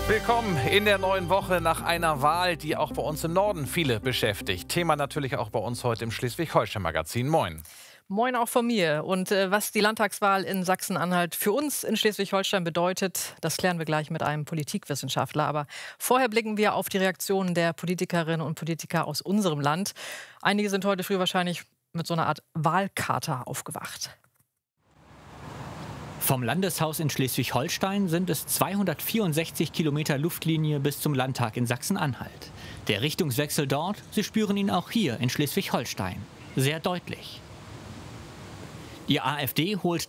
Willkommen in der neuen Woche nach einer Wahl, die auch bei uns im Norden viele beschäftigt. Thema natürlich auch bei uns heute im Schleswig-Holstein-Magazin. Moin. Moin auch von mir. Und was die Landtagswahl in Sachsen-Anhalt für uns in Schleswig-Holstein bedeutet, das klären wir gleich mit einem Politikwissenschaftler. Aber vorher blicken wir auf die Reaktionen der Politikerinnen und Politiker aus unserem Land. Einige sind heute früh wahrscheinlich mit so einer Art Wahlkater aufgewacht. Vom Landeshaus in Schleswig-Holstein sind es 264 Kilometer Luftlinie bis zum Landtag in Sachsen-Anhalt. Der Richtungswechsel dort, Sie spüren ihn auch hier in Schleswig-Holstein. Sehr deutlich. Die AfD holt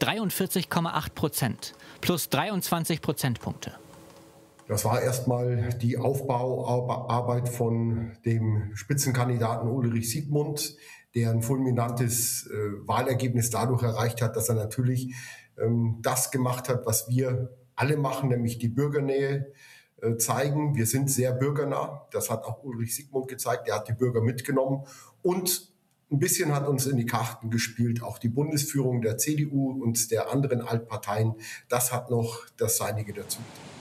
43,8%, plus 23 Prozentpunkte. Das war erstmal die Aufbauarbeit von dem Spitzenkandidaten Ulrich Siegmund, der ein fulminantes Wahlergebnis dadurch erreicht hat, dass er natürlich das gemacht hat, was wir alle machen, nämlich die Bürgernähe zeigen. Wir sind sehr bürgernah. Das hat auch Ulrich Siegmund gezeigt. Er hat die Bürger mitgenommen und ein bisschen hat uns in die Karten gespielt, auch die Bundesführung der CDU und der anderen Altparteien. Das hat noch das Seinige dazu.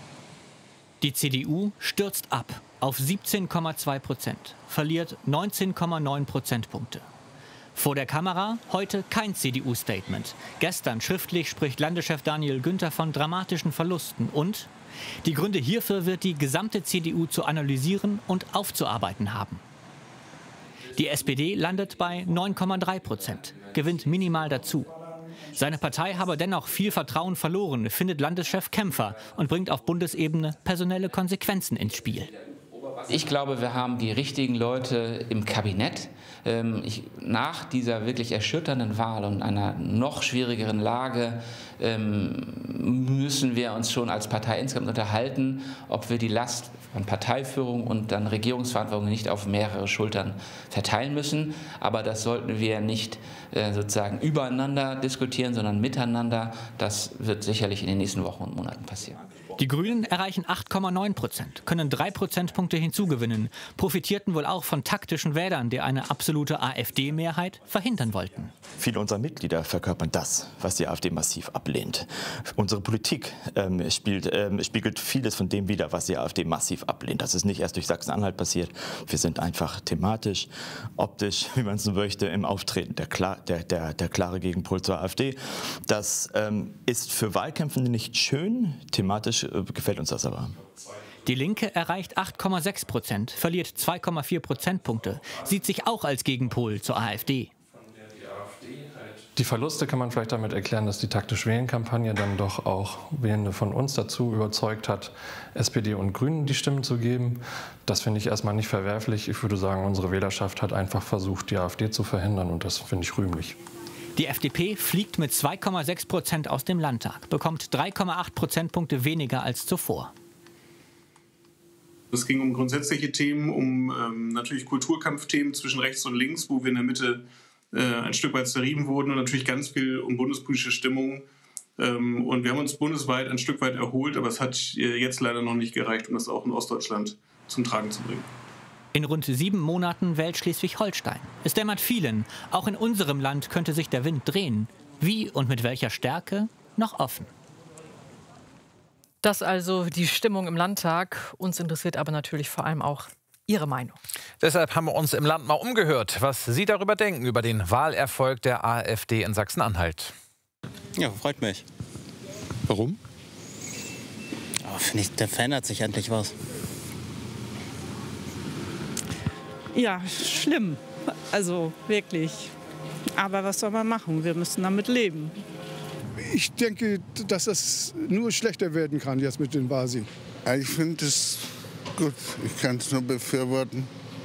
Die CDU stürzt ab auf 17,2%, verliert 19,9 Prozentpunkte. Vor der Kamera heute kein CDU-Statement. Gestern schriftlich spricht Landeschef Daniel Günther von dramatischen Verlusten. Und die Gründe hierfür wird die gesamte CDU zu analysieren und aufzuarbeiten haben. Die SPD landet bei 9,3%, gewinnt minimal dazu. Seine Partei habe dennoch viel Vertrauen verloren, findet Landeschef Kämpfer und bringt auf Bundesebene personelle Konsequenzen ins Spiel. Ich glaube, wir haben die richtigen Leute im Kabinett. Nach dieser wirklich erschütternden Wahl und einer noch schwierigeren Lage müssen wir uns schon als Partei insgesamt unterhalten, ob wir die Last von Parteiführung und dann Regierungsverantwortung nicht auf mehrere Schultern verteilen müssen. Aber das sollten wir nicht sozusagen übereinander diskutieren, sondern miteinander. Das wird sicherlich in den nächsten Wochen und Monaten passieren. Die Grünen erreichen 8,9%, können 3 Prozentpunkte hinzugewinnen, profitierten wohl auch von taktischen Wählern, die eine absolute AfD-Mehrheit verhindern wollten. Viele unserer Mitglieder verkörpern das, was die AfD massiv ablehnt. Unsere Politik spiegelt vieles von dem wider, was die AfD massiv ablehnt. Das ist nicht erst durch Sachsen-Anhalt passiert. Wir sind einfach thematisch, optisch, wie man es so möchte, im Auftreten der klare Gegenpol zur AfD. Das ist für Wahlkämpfe nicht schön, thematisch gefällt uns das aber. Die Linke erreicht 8,6%, verliert 2,4 Prozentpunkte, sieht sich auch als Gegenpol zur AfD. Die Verluste kann man vielleicht damit erklären, dass die Taktisch-Wählen-Kampagne dann doch auch Wählende von uns dazu überzeugt hat, SPD und Grünen die Stimmen zu geben. Das finde ich erstmal nicht verwerflich. Ich würde sagen, unsere Wählerschaft hat einfach versucht, die AfD zu verhindern und das finde ich rühmlich. Die FDP fliegt mit 2,6% aus dem Landtag, bekommt 3,8 Prozentpunkte weniger als zuvor. Es ging um grundsätzliche Themen, um natürlich Kulturkampfthemen zwischen rechts und links, wo wir in der Mitte ein Stück weit zerrieben wurden und natürlich ganz viel um bundespolitische Stimmung. Und wir haben uns bundesweit ein Stück weit erholt, aber es hat jetzt leider noch nicht gereicht, um das auch in Ostdeutschland zum Tragen zu bringen. In rund 7 Monaten wählt Schleswig-Holstein. Es dämmert vielen. Auch in unserem Land könnte sich der Wind drehen. Wie und mit welcher Stärke? Noch offen. Das also die Stimmung im Landtag. Uns interessiert aber natürlich vor allem auch Ihre Meinung. Deshalb haben wir uns im Land mal umgehört, was Sie darüber denken, über den Wahlerfolg der AfD in Sachsen-Anhalt. Ja, freut mich. Warum? Oh, finde ich, da verändert sich endlich was. Ja, schlimm. Also wirklich. Aber was soll man machen? Wir müssen damit leben. Ich denke, dass das nur schlechter werden kann jetzt mit den Wahlen. Ich finde es gut. Ich kann es nur befürworten.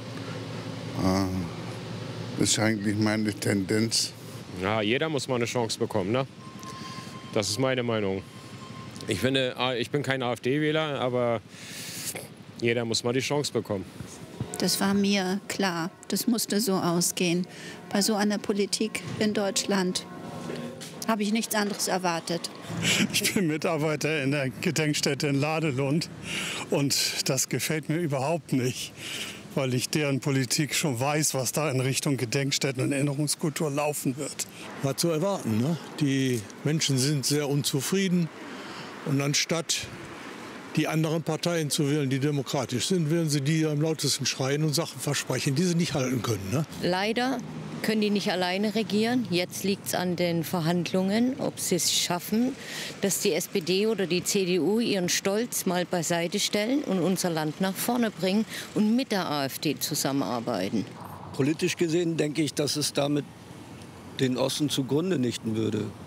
Das ist eigentlich meine Tendenz. Ja, jeder muss mal eine Chance bekommen, ne? Das ist meine Meinung. Ich finde, ich bin kein AfD-Wähler, aber jeder muss mal die Chance bekommen. Das war mir klar. Das musste so ausgehen. Bei so einer Politik in Deutschland habe ich nichts anderes erwartet. Ich bin Mitarbeiter in der Gedenkstätte in Ladelund und das gefällt mir überhaupt nicht, weil ich deren Politik schon weiß, was da in Richtung Gedenkstätten und Erinnerungskultur laufen wird. War zu erwarten, ne? Die Menschen sind sehr unzufrieden und anstatt die anderen Parteien zu wählen, die demokratisch sind, wählen sie die, die am lautesten schreien und Sachen versprechen, die sie nicht halten können. Ne? Leider können die nicht alleine regieren. Jetzt liegt es an den Verhandlungen, ob sie es schaffen, dass die SPD oder die CDU ihren Stolz mal beiseite stellen und unser Land nach vorne bringen und mit der AfD zusammenarbeiten. Politisch gesehen denke ich, dass es damit den Osten zugrunde richten würde.